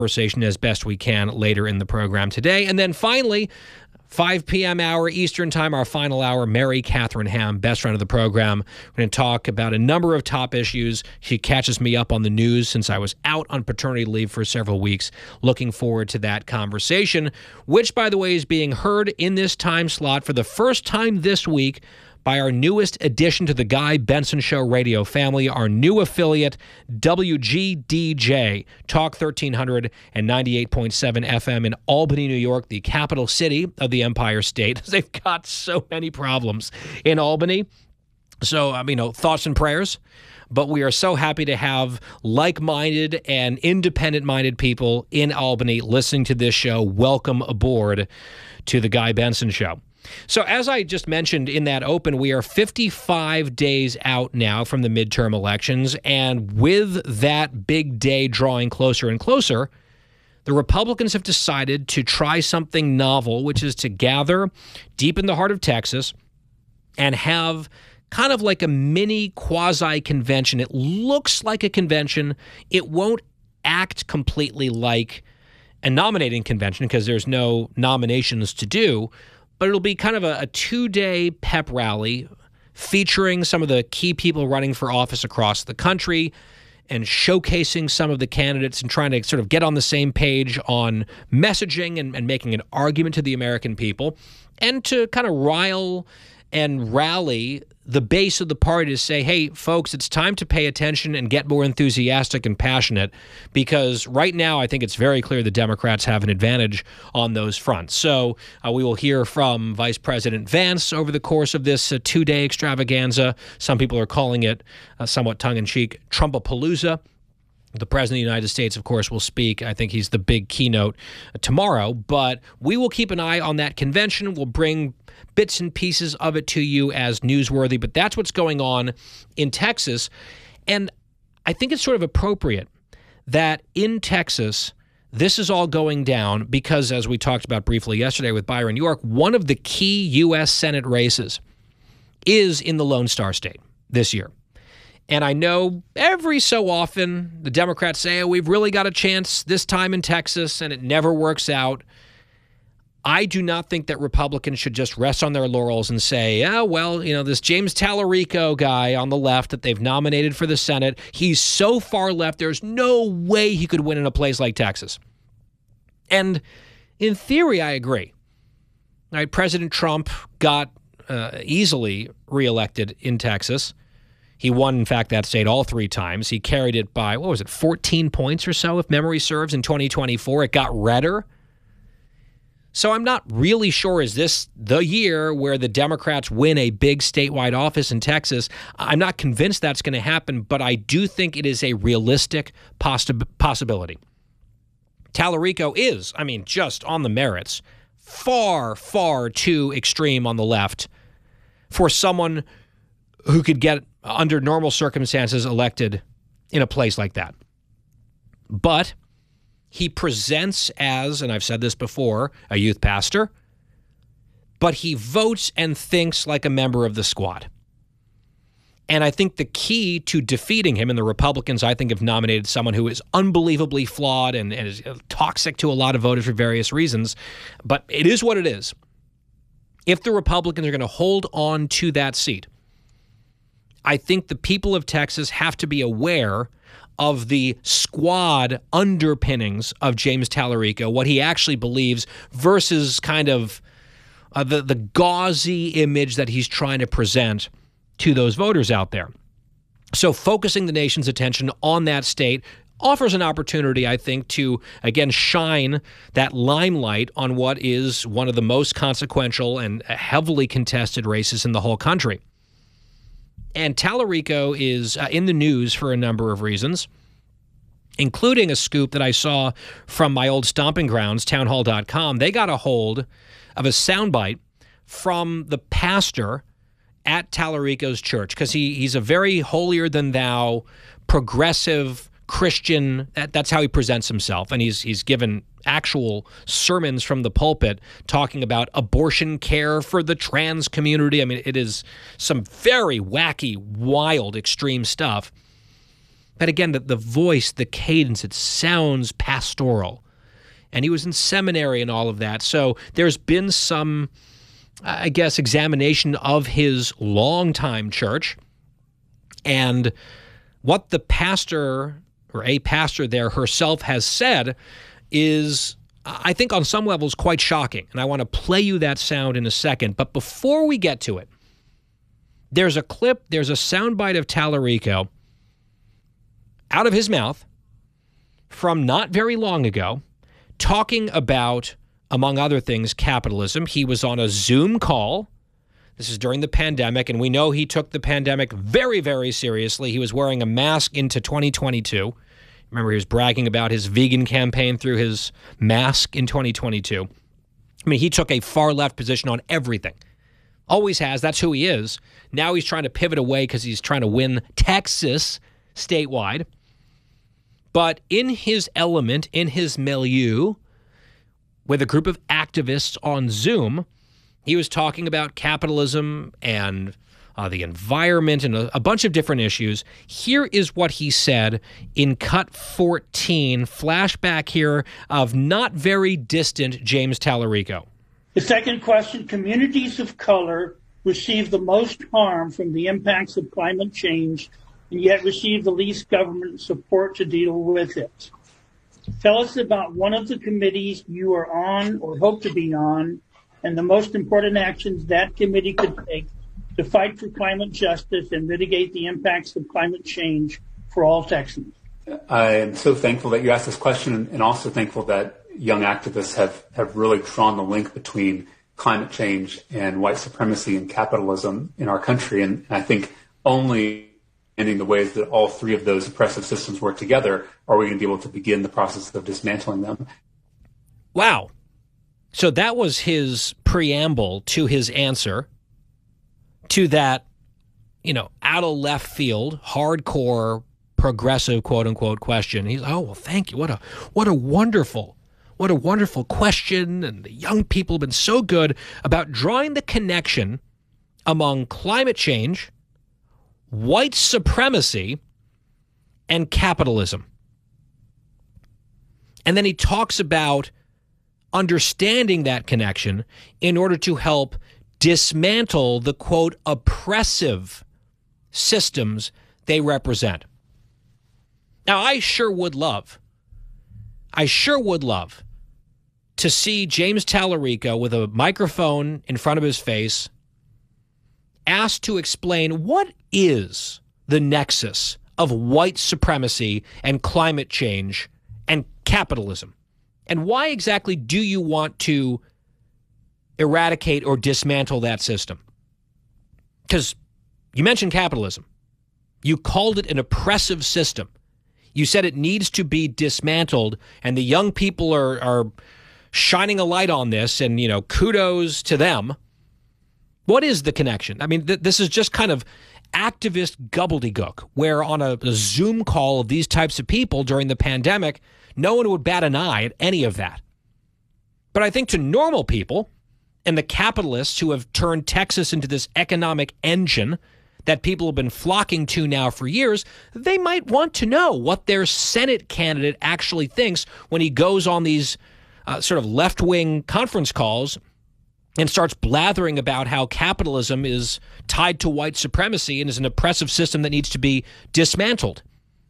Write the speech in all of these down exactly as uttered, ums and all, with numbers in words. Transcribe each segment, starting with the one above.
conversation as best we can later in the program today. And then finally, five p.m. hour Eastern time, our final hour, Mary Catherine Ham, best friend of the program. We're going to talk about a number of top issues. She catches me up on the news since I was out on paternity leave for several weeks. Looking forward to that conversation, which, by the way, is being heard in this time slot for the first time this week by our newest addition to the Guy Benson Show radio family, our new affiliate, W G D J, Talk thirteen hundred and ninety-eight point seven F M in Albany, New York, the capital city of the Empire State. They've got so many problems in Albany. So, I mean, you know, thoughts and prayers. But we are so happy to have like-minded and independent-minded people in Albany listening to this show. Welcome aboard to the Guy Benson Show. So as I just mentioned in that open, we are fifty-five days out now from the midterm elections, and with that big day drawing closer and closer, the Republicans have decided to try something novel, which is to gather deep in the heart of Texas and have kind of like a mini quasi-convention. It looks like a convention. It won't act completely like a nominating convention because there's no nominations to do, but it'll be kind of a, a two-day pep rally featuring some of the key people running for office across the country and showcasing some of the candidates and trying to sort of get on the same page on messaging and, and making an argument to the American people, and to kind of rile and rally the base of the party to say, hey, folks, it's time to pay attention and get more enthusiastic and passionate, because right now I think it's very clear the Democrats have an advantage on those fronts. So uh, we will hear from Vice President Vance over the course of this uh, two-day extravaganza. Some people are calling it, uh, somewhat tongue-in-cheek, Trumpapalooza. The President of the United States, of course, will speak. I think he's the big keynote tomorrow. But we will keep an eye on that convention. We'll bring bits and pieces of it to you as newsworthy. But that's what's going on in Texas. And I think it's sort of appropriate that in Texas, this is all going down because, as we talked about briefly yesterday with Byron York, one of the key U S Senate races is in the Lone Star State this year. And I know every so often the Democrats say, oh, we've really got a chance this time in Texas, and it never works out. I do not think that Republicans should just rest on their laurels and say, oh, well, you know, this James Tallarico guy on the left that they've nominated for the Senate, he's so far left, there's no way he could win in a place like Texas. And in theory, I agree. All right, President Trump got uh, easily reelected in Texas. He won, in fact, that state all three times. He carried it by, what was it, fourteen points or so, if memory serves, in twenty twenty-four. It got redder. So I'm not really sure, is this the year where the Democrats win a big statewide office in Texas? I'm not convinced that's going to happen, but I do think it is a realistic possi- possibility. Tallarico is, I mean, just on the merits, far, far too extreme on the left for someone who could get, under normal circumstances, elected in a place like that. But he presents as, and I've said this before, a youth pastor, but he votes and thinks like a member of the squad. And I think the key to defeating him, and the Republicans, I think, have nominated someone who is unbelievably flawed and, and is toxic to a lot of voters for various reasons, but it is what it is. If the Republicans are going to hold on to that seat, I think the people of Texas have to be aware of the squad underpinnings of James Tallarico, what he actually believes, versus kind of uh, the, the gauzy image that he's trying to present to those voters out there. So focusing the nation's attention on that state offers an opportunity, I think, to, again, shine that limelight on what is one of the most consequential and heavily contested races in the whole country. And Tallarico is uh, in the news for a number of reasons, including a scoop that I saw from my old stomping grounds, townhall dot com. They got a hold of a soundbite from the pastor at Tallarico's church, because he, he's a very holier-than-thou, progressive Christian. That, that's how he presents himself. And he's he's given actual sermons from the pulpit talking about abortion care for the trans community. I mean, it is some very wacky, wild, extreme stuff. But again, the, the voice, the cadence, it sounds pastoral. And he was in seminary and all of that. So there's been some, I guess, examination of his longtime church. And what the pastor or a pastor there herself has said is, I think on some levels, quite shocking. And I want to play you that sound in a second. But before we get to it, there's a clip, there's a soundbite of Tallarico out of his mouth from not very long ago, talking about, among other things, capitalism. He was on a Zoom call. This is during the pandemic, and we know he took the pandemic very, very seriously. He was wearing a mask into twenty twenty-two. Remember, he was bragging about his vegan campaign through his mask in twenty twenty-two. I mean, he took a far-left position on everything. Always has. That's who he is. Now he's trying to pivot away because he's trying to win Texas statewide. But in his element, in his milieu, with a group of activists on Zoom, he was talking about capitalism and uh, the environment and a, a bunch of different issues. Here is what he said in cut fourteen, flashback here of not very distant James Tallarico. The second question, communities of color receive the most harm from the impacts of climate change and yet receive the least government support to deal with it. Tell us about one of the committees you are on or hope to be on and the most important actions that committee could take to fight for climate justice and mitigate the impacts of climate change for all Texans. I am so thankful that you asked this question and also thankful that young activists have, have really drawn the link between climate change and white supremacy and capitalism in our country. And I think only in the ways that all three of those oppressive systems work together are we going to be able to begin the process of dismantling them. Wow. So that was his preamble to his answer to that, you know, out of left field, hardcore, progressive, quote unquote, question. He's, oh, well, thank you. What a, what a wonderful, what a wonderful question. And the young people have been so good about drawing the connection among climate change, white supremacy, and capitalism. And then he talks about understanding that connection in order to help dismantle the, quote, oppressive systems they represent. Now, I sure would love, I sure would love to see James Tallarico with a microphone in front of his face asked to explain what is the nexus of white supremacy and climate change and capitalism. And why exactly do you want to eradicate or dismantle that system? Because you mentioned capitalism. You called it an oppressive system. You said it needs to be dismantled, and the young people are, are shining a light on this, and, you know, kudos to them. What is the connection? I mean, th- this is just kind of activist gobbledygook, where on a, a Zoom call of these types of people during the pandemic, no one would bat an eye at any of that. But I think to normal people and the capitalists who have turned Texas into this economic engine that people have been flocking to now for years, they might want to know what their Senate candidate actually thinks when he goes on these uh, sort of left-wing conference calls and starts blathering about how capitalism is tied to white supremacy and is an oppressive system that needs to be dismantled.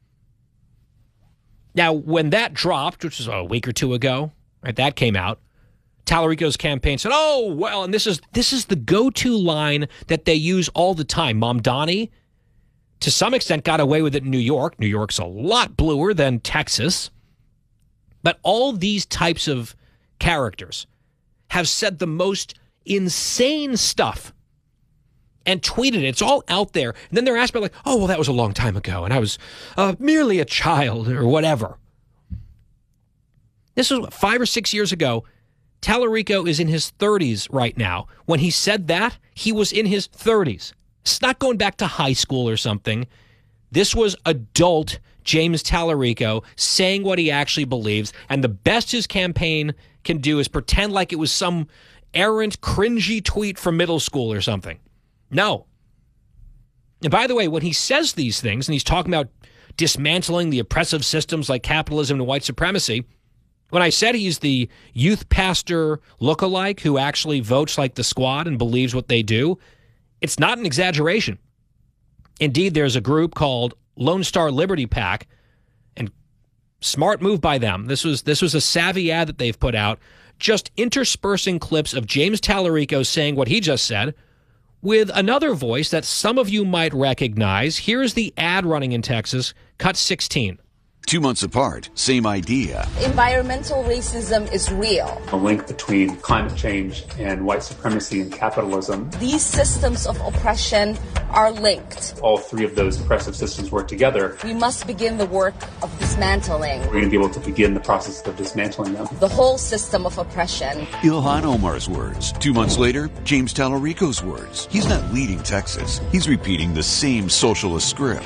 Now, when that dropped, which was a week or two ago, right, that came out, Tallarico's campaign said, oh, well, and this is this is the go-to line that they use all the time. Mamdani, to some extent, got away with it in New York. New York's a lot bluer than Texas. But all these types of characters have said the most insane stuff and tweeted it. It's all out there. And then they're asked about, like, oh, well, that was a long time ago, and I was uh, merely a child or whatever. This was what, five or six years ago. Tallarico is in his thirties right now. When he said that, he was in his thirties. It's not going back to high school or something. This was adult James Tallarico saying what he actually believes, and the best his campaign can do is pretend like it was some errant, cringy tweet from middle school or something. No. And by the way, when he says these things, and he's talking about dismantling the oppressive systems like capitalism and white supremacy. When I said he's the youth pastor lookalike who actually votes like the squad and believes what they do, it's not an exaggeration. Indeed, there's a group called Lone Star Liberty PAC, and smart move by them. This was this was a savvy ad that they've put out, just interspersing clips of James Tallarico saying what he just said with another voice that some of you might recognize. Here's the ad running in Texas, cut sixteen. Two months apart, same idea. Environmental racism is real. The link between climate change and white supremacy and capitalism. These systems of oppression are linked. All three of those oppressive systems work together. We must begin the work of dismantling. We're going to be able to begin the process of dismantling them. The whole system of oppression. Ilhan Omar's words. Two months later, James Tallarico's words. He's not leading Texas. He's repeating the same socialist script.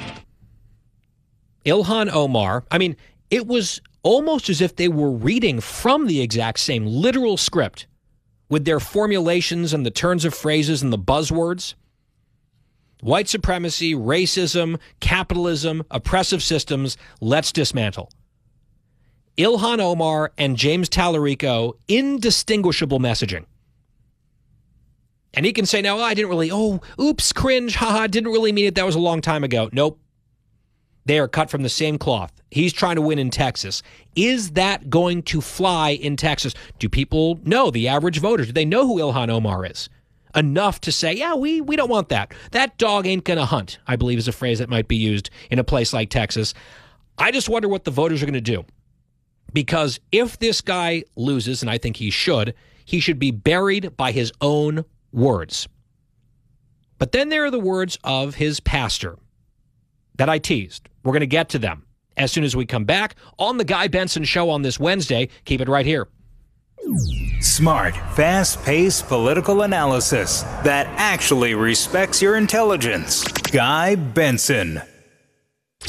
Ilhan Omar, I mean, it was almost as if they were reading from the exact same literal script with their formulations and the turns of phrases and the buzzwords. White supremacy, racism, capitalism, oppressive systems, let's dismantle. Ilhan Omar and James Tallarico, indistinguishable messaging. And he can say, now, I didn't really, oh, oops, cringe, haha, didn't really mean it, that was a long time ago. Nope. They are cut from the same cloth. He's trying to win in Texas. Is that going to fly in Texas? Do people know, the average voter, do they know who Ilhan Omar is? Enough to say, yeah, we, we don't want that. That dog ain't going to hunt, I believe is a phrase that might be used in a place like Texas. I just wonder what the voters are going to do. Because if this guy loses, and I think he should, he should be buried by his own words. But then there are the words of his pastor that I teased. We're going to get to them as soon as we come back on the Guy Benson Show on this Wednesday. Keep it right here. Smart, fast-paced political analysis that actually respects your intelligence. Guy Benson.